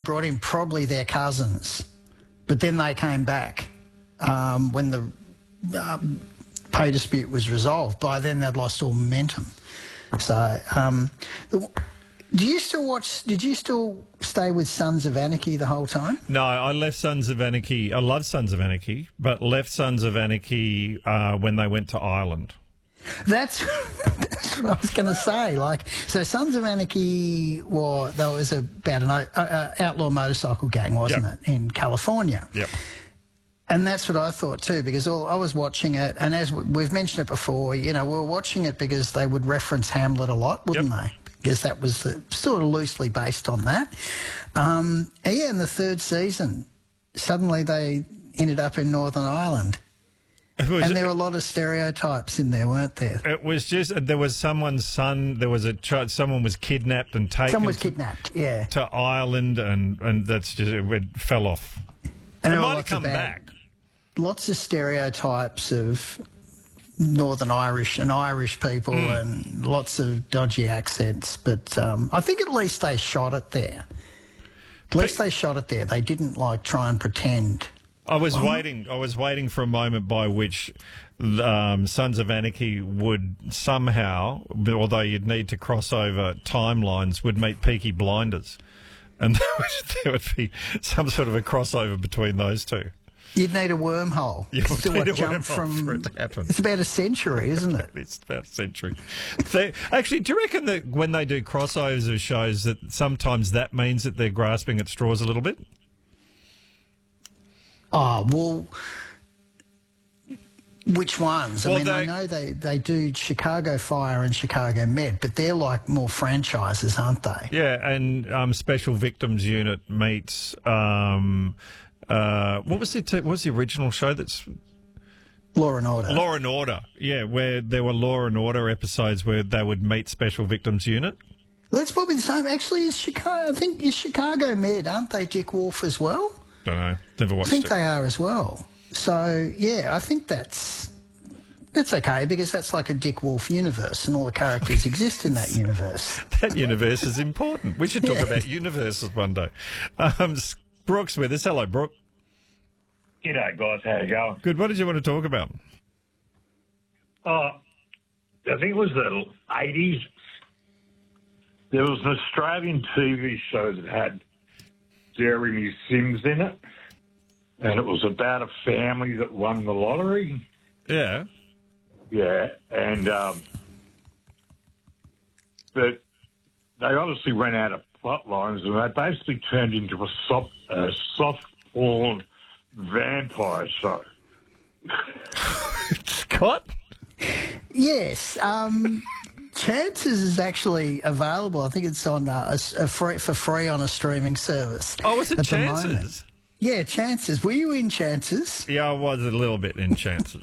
brought in, probably their cousins. But then they came back when the pay dispute was resolved. By then they'd lost all momentum. So did you still stay with Sons of Anarchy the whole time? No, I left Sons of Anarchy. I love Sons of Anarchy, but left Sons of Anarchy when they went to Ireland. That's what I was going to say. So Sons of Anarchy was about an outlaw motorcycle gang, wasn't it, in California? Yep. And that's what I thought too, because I was watching it, and as we've mentioned it before, we were watching it because they would reference Hamlet a lot, wouldn't they? Because that was sort of loosely based on that. In the third season, suddenly they ended up in Northern Ireland. And there were a lot of stereotypes in there, weren't there? It was just, there was someone's son, there was someone was kidnapped and taken Someone was kidnapped, yeah. to Ireland, and that's just, it fell off. And it might have come back. Lots of stereotypes of Northern Irish and Irish people and lots of dodgy accents. But I think at least they shot it there. They didn't try and pretend. I was waiting for a moment by which Sons of Anarchy would somehow, although you'd need to cross over timelines, would meet Peaky Blinders. And there would be some sort of a crossover between those two. You'd need a wormhole. For it to happen. It's about a century, isn't it? It's about a century. Actually, do you reckon that when they do crossovers of shows that sometimes that means that they're grasping at straws a little bit? Oh, well, which ones? Well, I know they do Chicago Fire and Chicago Med, but they're more franchises, aren't they? Yeah, and Special Victims Unit meets... what was the original show that's... Law and Order. Law and Order, yeah, where there were Law and Order episodes where they would meet Special Victims Unit. That's probably the same. Actually, is Chicago Med, aren't they Dick Wolf as well? Don't know. Never watched it. I think they are as well. So, yeah, I think that's okay because that's like a Dick Wolf universe and all the characters exist in that universe. That universe is important. We should talk about universes one day. Brooke's with us. Hello, Brooke. G'day, guys. How you going? Good. What did you want to talk about? I think it was the 80s. There was an Australian TV show that had Jeremy Sims in it, and it was about a family that won the lottery. Yeah. Yeah, and but they obviously ran out of plot lines, and they basically turned into a soft porn vampire show. Scott? Yes. Chances is actually available. I think it's on for free on a streaming service. Oh, was it Chances? Yeah, Chances. Were you in Chances? Yeah, I was a little bit in Chances.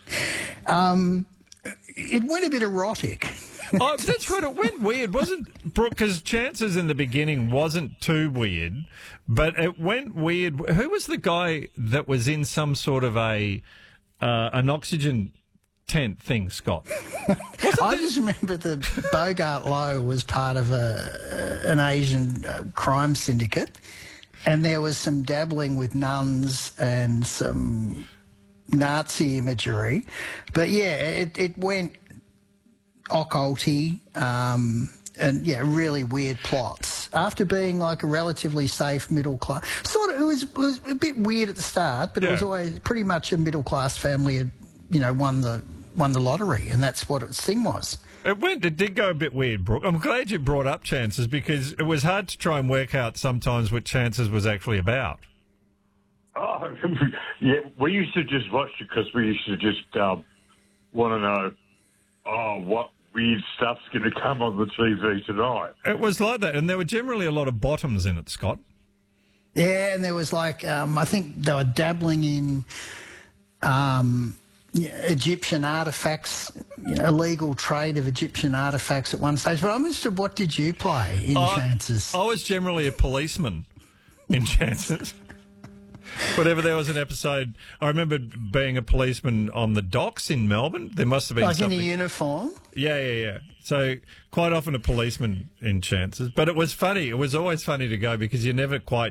It went a bit erotic. Oh, that's right. It went weird, wasn't Brooke? Because Chances in the beginning wasn't too weird, but it went weird. Who was the guy that was in some sort of an oxygen tent thing, Scott? I just remember that Bogart Lowe was part of an Asian crime syndicate, and there was some dabbling with nuns and some Nazi imagery. But, yeah, it went occulty and, really weird plots. After being like a relatively safe middle class... it was a bit weird at the start, but it was always pretty much a middle-class family had, won the lottery, and that's what its thing was. It did go a bit weird, Brooke. I'm glad you brought up Chances because it was hard to try and work out sometimes what Chances was actually about. Oh, yeah, we used to just watch it because we used to just want to know, what weird stuff's going to come on the TV tonight. It was like that, and there were generally a lot of bottoms in it, Scott. Yeah, and there was I think they were dabbling in Egyptian artefacts, illegal trade of Egyptian artefacts at one stage. But I'm interested, what did you play in Chances? I was generally a policeman in Chances. Whenever there was an episode, I remember being a policeman on the docks in Melbourne. There must have been something. In a uniform? Yeah. So quite often a policeman in Chances. But it was funny. It was always funny to go because you're never quite